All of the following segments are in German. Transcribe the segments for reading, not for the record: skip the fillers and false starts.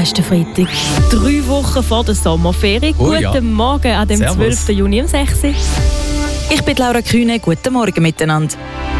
letzten Freitag. 3 Wochen vor der Sommerferien. Guten Morgen an dem 12. Juni um 6 Uhr. Ich bin Laura Kühne. Guten Morgen miteinander.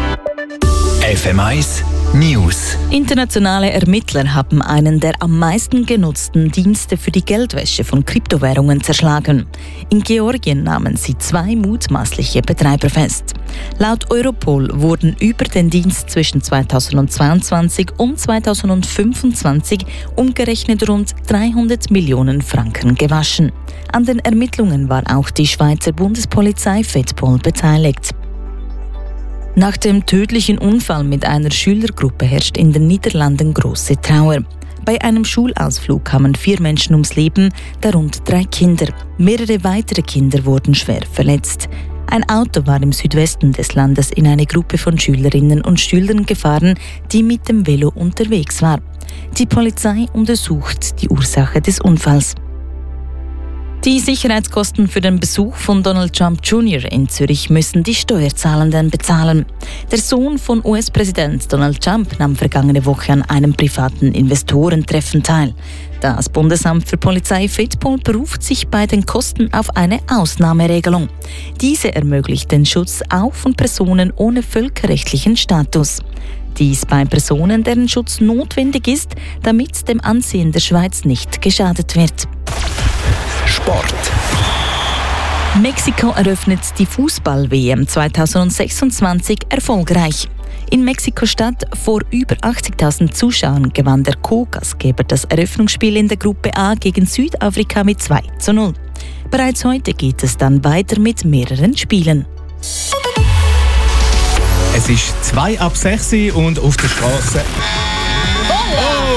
FM1 News. Internationale Ermittler haben einen der am meisten genutzten Dienste für die Geldwäsche von Kryptowährungen zerschlagen. In Georgien nahmen sie 2 mutmaßliche Betreiber fest. Laut Europol wurden über den Dienst zwischen 2022 und 2025 umgerechnet rund 300 Millionen Franken gewaschen. An den Ermittlungen war auch die Schweizer Bundespolizei FEDPOL beteiligt. Nach dem tödlichen Unfall mit einer Schülergruppe herrscht in den Niederlanden große Trauer. Bei einem Schulausflug kamen 4 Menschen ums Leben, darunter 3 Kinder. Mehrere weitere Kinder wurden schwer verletzt. Ein Auto war im Südwesten des Landes in eine Gruppe von Schülerinnen und Schülern gefahren, die mit dem Velo unterwegs war. Die Polizei untersucht die Ursache des Unfalls. Die Sicherheitskosten für den Besuch von Donald Trump Jr. in Zürich müssen die Steuerzahlenden bezahlen. Der Sohn von US-Präsident Donald Trump nahm vergangene Woche an einem privaten Investorentreffen teil. Das Bundesamt für Polizei FEDPOL beruft sich bei den Kosten auf eine Ausnahmeregelung. Diese ermöglicht den Schutz auch von Personen ohne völkerrechtlichen Status. Dies bei Personen, deren Schutz notwendig ist, damit dem Ansehen der Schweiz nicht geschadet wird. Sport. Mexiko eröffnet die Fußball-WM 2026 erfolgreich. In Mexiko-Stadt vor über 80.000 Zuschauern gewann der Co-Gastgeber das Eröffnungsspiel in der Gruppe A gegen Südafrika mit 2:0. Bereits heute geht es dann weiter mit mehreren Spielen. Es ist 5:02 und auf der Straße